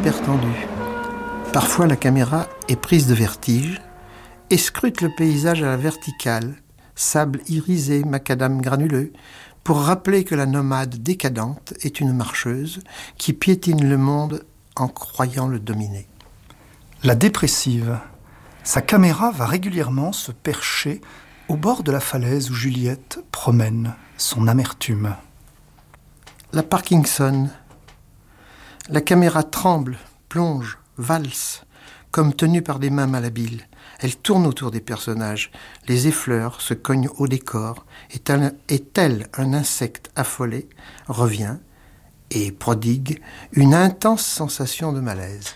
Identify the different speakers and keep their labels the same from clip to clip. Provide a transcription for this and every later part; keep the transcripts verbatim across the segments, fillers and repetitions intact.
Speaker 1: hyper tendu. Parfois, la caméra est prise de vertige et scrute le paysage à la verticale, sable irisé, macadam granuleux, pour rappeler que la nomade décadente est une marcheuse qui piétine le monde en croyant le dominer.
Speaker 2: La dépressive. Sa caméra va régulièrement se percher au bord de la falaise où Juliette promène son amertume.
Speaker 1: La Parkinson. La caméra tremble, plonge, valse, comme tenue par des mains malhabiles. Elle tourne autour des personnages, les effleure, se cogne au décor, et tel, et tel un insecte affolé, revient et prodigue une intense sensation de malaise.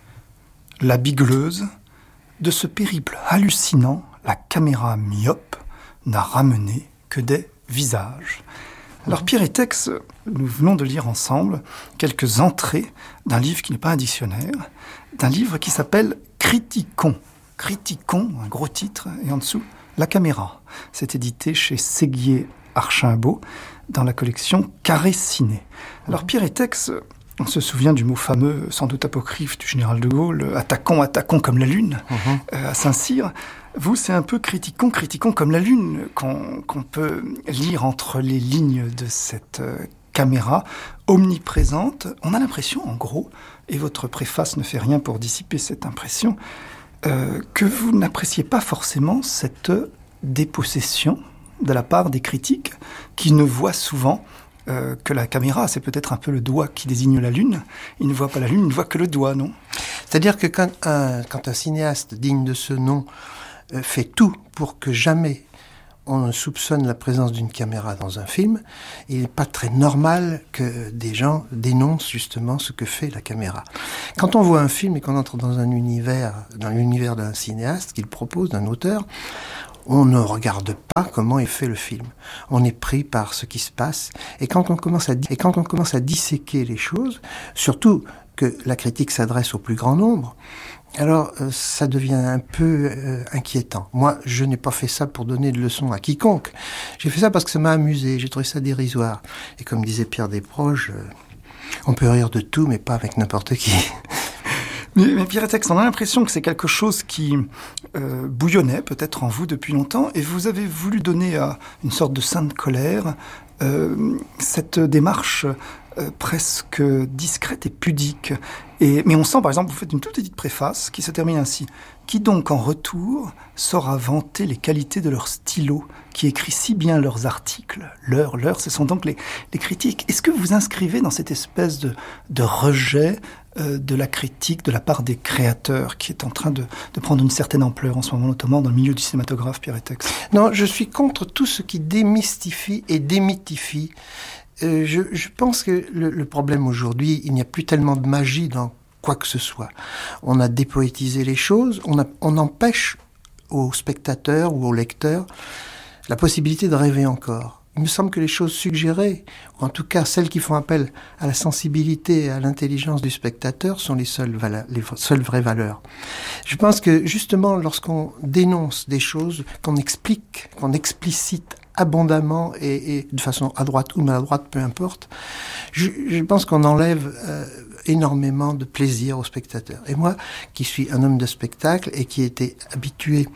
Speaker 2: La bigleuse. De ce périple hallucinant, la caméra myope n'a ramené que des visages. Alors Pierre et Tex, nous venons de lire ensemble quelques entrées d'un livre qui n'est pas un dictionnaire, d'un livre qui s'appelle « Critiquons ». Critiquons, un gros titre, et en dessous, la caméra. C'est édité chez Séguier Archimbault dans la collection Carré Ciné. Alors Pierre et Tex, on se souvient du mot fameux, sans doute apocryphe, du général de Gaulle, « attaquons, attaquons comme la lune uh-huh. » euh, à Saint-Cyr. Vous, c'est un peu « critiquons, critiquons comme la lune » qu'on, qu'on peut lire entre les lignes de cette euh, caméra omniprésente. On a l'impression, en gros, et votre préface ne fait rien pour dissiper cette impression, Euh, que vous n'appréciez pas forcément cette dépossession de la part des critiques qui ne voient souvent euh, que la caméra, c'est peut-être un peu le doigt qui désigne la lune. Ils ne voient pas la lune, ils ne voient que le doigt, non ?
Speaker 1: C'est-à-dire que quand un, quand un cinéaste digne de ce nom euh, fait tout pour que jamais on soupçonne la présence d'une caméra dans un film, il n'est pas très normal que des gens dénoncent justement ce que fait la caméra. Quand on voit un film et qu'on entre dans un univers, dans l'univers d'un cinéaste qu'il propose, d'un auteur, on ne regarde pas comment est fait le film. On est pris par ce qui se passe. Et quand on commence à, et quand on commence à disséquer les choses, surtout que la critique s'adresse au plus grand nombre, alors euh, ça devient un peu euh, inquiétant. Moi, je n'ai pas fait ça pour donner de leçons à quiconque. J'ai fait ça parce que ça m'a amusé, j'ai trouvé ça dérisoire. Et comme disait Pierre Desproges, euh, on peut rire de tout, mais pas avec n'importe qui.
Speaker 2: Mais, mais Pierre et Tex, on a l'impression que c'est quelque chose qui euh, bouillonnait peut-être en vous depuis longtemps, et vous avez voulu donner à une sorte de sainte colère euh, cette démarche euh, presque discrète et pudique. Et, mais on sent, par exemple, vous faites une toute petite préface qui se termine ainsi. Qui donc, en retour, saura vanter les qualités de leur stylo, qui écrit si bien leurs articles, leurs, leurs, ce sont donc les, les critiques. Est-ce que vous inscrivez dans cette espèce de, de rejet euh, de la critique de la part des créateurs, qui est en train de, de prendre une certaine ampleur en ce moment, notamment dans le milieu du cinématographe, Pierre et Tex ?
Speaker 1: Non, je suis contre tout ce qui démystifie et démythifie. Euh, je, je pense que le, le problème aujourd'hui, il n'y a plus tellement de magie dans quoi que ce soit. On a dépoétisé les choses, on, a, on empêche aux spectateurs ou aux lecteurs la possibilité de rêver encore. Il me semble que les choses suggérées, ou en tout cas celles qui font appel à la sensibilité et à l'intelligence du spectateur, sont les seules, valeurs, les seules vraies valeurs. Je pense que justement, lorsqu'on dénonce des choses, qu'on explique, qu'on explicite abondamment et, et de façon à droite ou maladroite, peu importe, je, je pense qu'on enlève euh, énormément de plaisir aux spectateurs. Et moi, qui suis un homme de spectacle et qui était habitué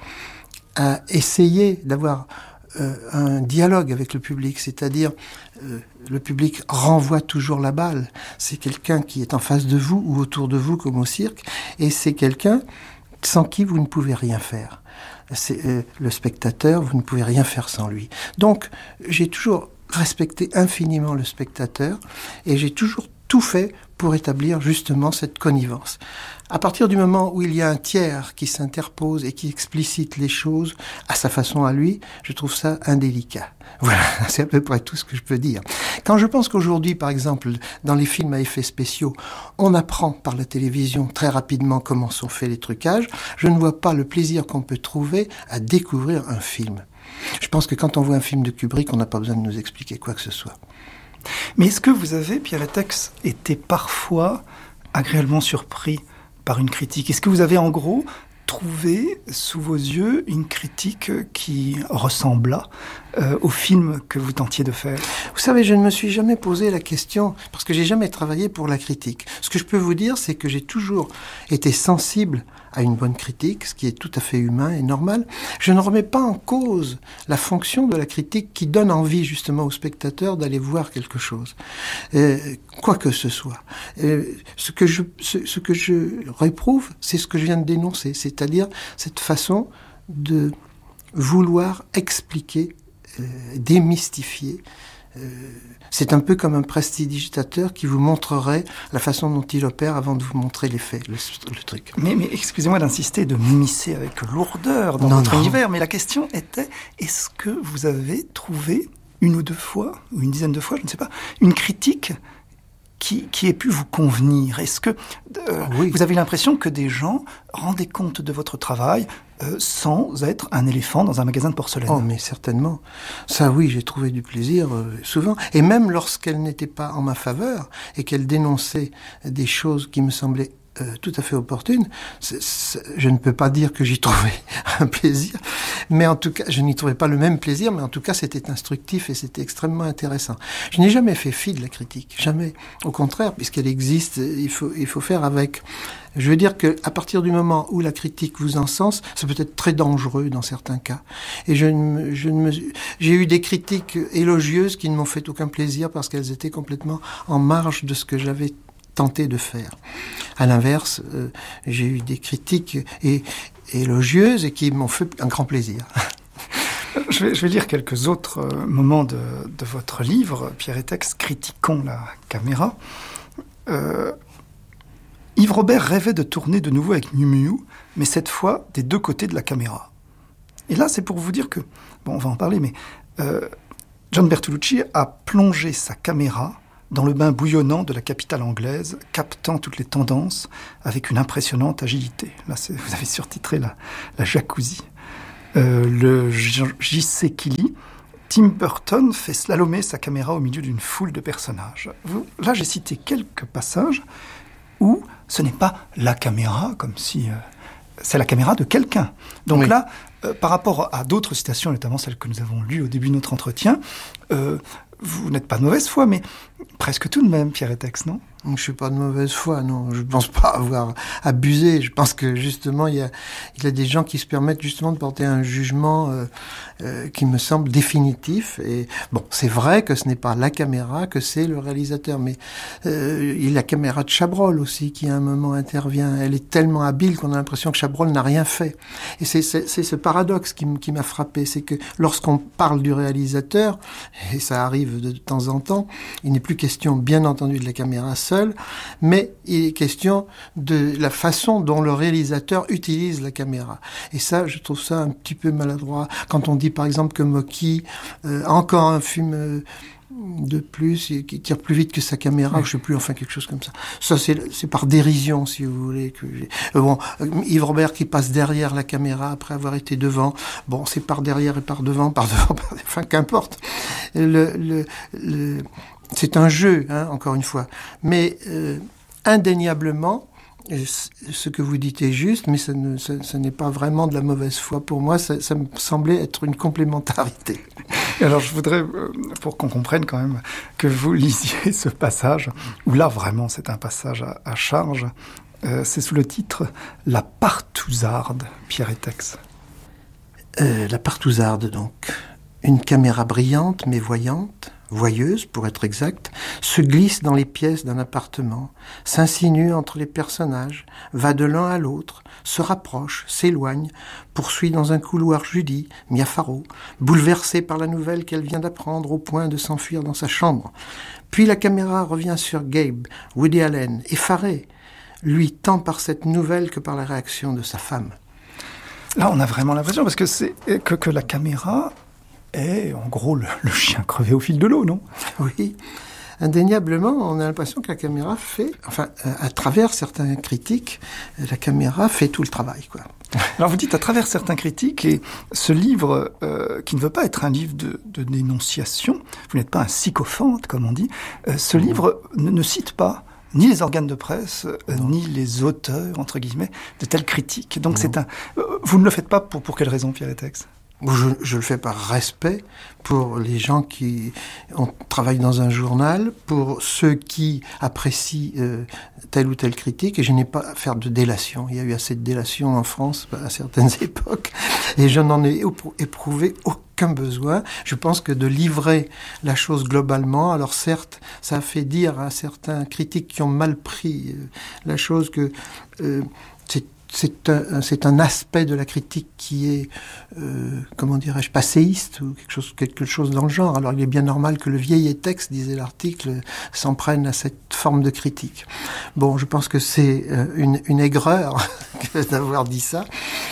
Speaker 1: à essayer d'avoir euh, un dialogue avec le public, c'est-à-dire euh, le public renvoie toujours la balle. C'est quelqu'un qui est en face de vous ou autour de vous comme au cirque, et c'est quelqu'un sans qui vous ne pouvez rien faire. C'est euh, le spectateur, vous ne pouvez rien faire sans lui. Donc, j'ai toujours respecté infiniment le spectateur et j'ai toujours tout fait pour établir justement cette connivence. À partir du moment où il y a un tiers qui s'interpose et qui explicite les choses à sa façon à lui, je trouve ça indélicat. Voilà, c'est à peu près tout ce que je peux dire. Quand je pense qu'aujourd'hui, par exemple, dans les films à effets spéciaux, on apprend par la télévision très rapidement comment sont faits les trucages, je ne vois pas le plaisir qu'on peut trouver à découvrir un film. Je pense que quand on voit un film de Kubrick, on n'a pas besoin de nous expliquer quoi que ce soit.
Speaker 2: Mais est-ce que vous avez, Pierre et Tex, été parfois agréablement surpris par une critique ? Est-ce que vous avez en gros trouvé sous vos yeux une critique qui ressembla euh, au film que vous tentiez de faire?
Speaker 1: Vous savez, je ne me suis jamais posé la question, parce que j'ai jamais travaillé pour la critique. Ce que je peux vous dire, c'est que j'ai toujours été sensible à une bonne critique, ce qui est tout à fait humain et normal. Je ne remets pas en cause la fonction de la critique qui donne envie justement aux spectateurs d'aller voir quelque chose, euh, quoi que ce soit. Euh, ce que je, ce, ce que je réprouve, c'est ce que je viens de dénoncer, c'est-à-dire cette façon de vouloir expliquer, euh, démystifier. Euh, c'est un peu comme un prestidigitateur qui vous montrerait la façon dont il opère avant de vous montrer les faits, le, le truc.
Speaker 2: Mais, mais excusez-moi d'insister, de m'immiscer avec lourdeur dans
Speaker 1: non,
Speaker 2: votre
Speaker 1: non.
Speaker 2: univers, mais la question était, est-ce que vous avez trouvé une ou deux fois, ou une dizaine de fois, je ne sais pas, une critique qui, qui ait pu vous convenir? Est-ce que euh, oui. vous avez l'impression que des gens rendaient compte de votre travail euh, sans être un éléphant dans un magasin de porcelaine?
Speaker 1: Oh, mais certainement. Ça, oui, j'ai trouvé du plaisir euh, souvent. Et même lorsqu'elle n'était pas en ma faveur et qu'elle dénonçait des choses qui me semblaient Euh, tout à fait opportune, c'est, c'est, je ne peux pas dire que j'y trouvais un plaisir, mais en tout cas, je n'y trouvais pas le même plaisir, mais en tout cas, c'était instructif et c'était extrêmement intéressant. Je n'ai jamais fait fi de la critique, jamais. Au contraire, puisqu'elle existe, il faut, il faut faire avec. Je veux dire que à partir du moment où la critique vous encense, ça peut être très dangereux dans certains cas. Et je ne, je ne me, j'ai eu des critiques élogieuses qui ne m'ont fait aucun plaisir parce qu'elles étaient complètement en marge de ce que j'avais tenté de faire. À l'inverse, euh, j'ai eu des critiques et, élogieuses et qui m'ont fait un grand plaisir.
Speaker 2: Je vais, je vais lire quelques autres euh, moments de, de votre livre, Pierre Etex, Critiquons la caméra. Euh, Yves Robert rêvait de tourner de nouveau avec Miu Miu, mais cette fois des deux côtés de la caméra. Et là, c'est pour vous dire que, bon, on va en parler, mais euh, John Bertolucci a plongé sa caméra dans le bain bouillonnant de la capitale anglaise, captant toutes les tendances avec une impressionnante agilité. Là, c'est, vous avez surtitré la, la jacuzzi. Euh, le J C Kelly, Tim Burton fait slalomer sa caméra au milieu d'une foule de personnages. Vous, là, j'ai cité quelques passages où ce n'est pas la caméra, comme si euh, c'est la caméra de quelqu'un. Donc oui. là, euh, par rapport à d'autres citations, notamment celles que nous avons lues au début de notre entretien, euh, vous n'êtes pas de mauvaise foi, mais presque tout de même, Pierre Etex, non?
Speaker 1: Je ne suis pas de mauvaise foi, non. Je ne pense pas avoir abusé. Je pense que, justement, il y a, il y a des gens qui se permettent, justement, de porter un jugement euh, euh, qui me semble définitif. Et bon, c'est vrai que ce n'est pas la caméra, que c'est le réalisateur. Mais euh, il y a la caméra de Chabrol aussi, qui, à un moment, intervient. Elle est tellement habile qu'on a l'impression que Chabrol n'a rien fait. Et c'est, c'est, c'est ce paradoxe qui, qui m'a frappé. C'est que lorsqu'on parle du réalisateur, et ça arrive de temps en temps, il n'est plus question, bien entendu, de la caméra seule, mais il est question de la façon dont le réalisateur utilise la caméra. Et ça, je trouve ça un petit peu maladroit. Quand on dit, par exemple, que Mocky, euh, encore un film euh, de plus, qui tire plus vite que sa caméra, oui. je sais plus, enfin quelque chose comme ça. Ça, c'est, c'est par dérision, si vous voulez. Que j'ai... Euh, bon, Yves Robert qui passe derrière la caméra après avoir été devant. Bon, c'est par derrière et par devant, par devant, par... enfin qu'importe. Le, le, le... C'est un jeu, hein, encore une fois. Mais euh, indéniablement, ce que vous dites est juste, mais ça ne, ça, ça n'est pas vraiment de la mauvaise foi. Pour moi, ça, ça me semblait être une complémentarité.
Speaker 2: Alors, je voudrais, pour qu'on comprenne quand même, que vous lisiez ce passage, où là, vraiment, c'est un passage à, à charge. Euh, c'est sous le titre « La partouzarde », Pierre Etex.
Speaker 1: Euh, la partouzarde, donc. Une caméra brillante, mais voyante, voyeuse pour être exact, se glisse dans les pièces d'un appartement, s'insinue entre les personnages, va de l'un à l'autre, se rapproche, s'éloigne, poursuit dans un couloir Judy, Mia Farrow, bouleversée par la nouvelle qu'elle vient d'apprendre au point de s'enfuir dans sa chambre. Puis la caméra revient sur Gabe, Woody Allen, effaré, lui tant par cette nouvelle que par la réaction de sa femme.
Speaker 2: Là, on a vraiment l'impression, parce que c'est que, que la caméra est, en gros, le, le chien crevé au fil de l'eau, non?
Speaker 1: Oui, indéniablement, on a l'impression que la caméra fait, enfin, à travers certains critiques, la caméra fait tout le travail, quoi.
Speaker 2: Alors vous dites à travers certains critiques, et ce livre, euh, qui ne veut pas être un livre de, de dénonciation, vous n'êtes pas un sycophante, comme on dit, euh, ce livre ne, ne cite pas ni les organes de presse, euh, ni les auteurs, entre guillemets, de telles critiques. Donc non. c'est un... Euh, vous ne le faites pas pour, pour quelle raison, Pierre Etex ?
Speaker 1: Je, je le fais par respect pour les gens qui ont, travaillent dans un journal, pour ceux qui apprécient euh, telle ou telle critique, et je n'ai pas à faire de délation. Il y a eu assez de délation en France à certaines époques, et je n'en ai éprouvé aucun besoin. Je pense que de livrer la chose globalement, alors certes, ça a fait dire à certains critiques qui ont mal pris euh, la chose que euh, c'est C'est un, c'est un aspect de la critique qui est, euh, comment dirais-je, passéiste ou quelque chose, quelque chose dans le genre. Alors il est bien normal que le vieil Etex, disait l'article, s'en prenne à cette forme de critique. Bon, je pense que c'est une, une aigreur d'avoir dit ça,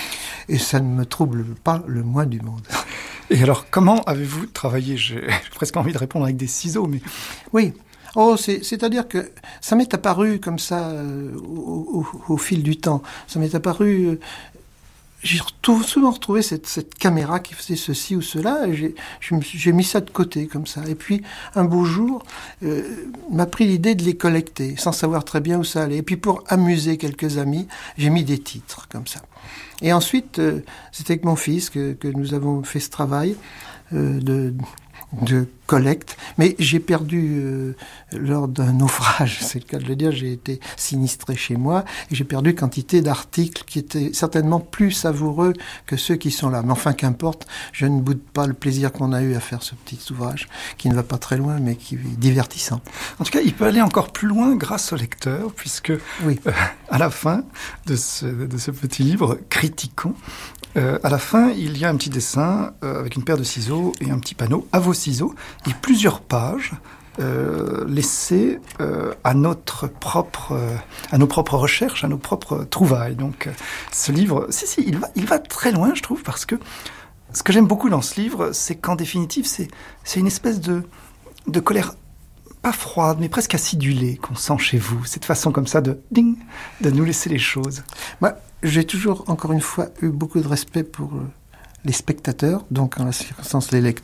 Speaker 1: et ça ne me trouble pas le moins du monde.
Speaker 2: Et alors, comment avez-vous travaillé ? J'ai presque envie de répondre avec des ciseaux, mais...
Speaker 1: Oui. Oh, c'est, c'est-à-dire que ça m'est apparu comme ça euh, au, au, au fil du temps. Ça m'est apparu... Euh, j'ai retrouvé, souvent retrouvé cette, cette caméra qui faisait ceci ou cela, et j'ai, je me suis, j'ai mis ça de côté comme ça. Et puis, un beau jour, euh, m'a pris l'idée de les collecter, sans savoir très bien où ça allait. Et puis, pour amuser quelques amis, j'ai mis des titres comme ça. Et ensuite, euh, c'était avec mon fils que, que nous avons fait ce travail euh, de... de collecte, mais j'ai perdu euh, lors d'un naufrage, c'est le cas de le dire, j'ai été sinistré chez moi et j'ai perdu quantité d'articles qui étaient certainement plus savoureux que ceux qui sont là. Mais enfin, qu'importe, je ne boude pas le plaisir qu'on a eu à faire ce petit ouvrage qui ne va pas très loin, mais qui est divertissant.
Speaker 2: En tout cas, il peut aller encore plus loin grâce au lecteur, puisque oui. euh, à la fin de ce, de ce petit livre, Critiquons, Euh, à la fin, il y a un petit dessin euh, avec une paire de ciseaux et un petit panneau « À vos ciseaux » et plusieurs pages euh, laissées euh, à notre propre, euh, à nos propres recherches, à nos propres trouvailles. Donc, euh, ce livre, si si, il va, il va très loin, je trouve, parce que ce que j'aime beaucoup dans ce livre, c'est qu'en définitive, c'est, c'est une espèce de, de colère. Pas froide, mais presque acidulée qu'on sent chez vous. Cette façon comme ça de ding, de nous laisser les choses.
Speaker 1: Moi, j'ai toujours, encore une fois, eu beaucoup de respect pour les spectateurs, donc en la circonstance les lecteurs.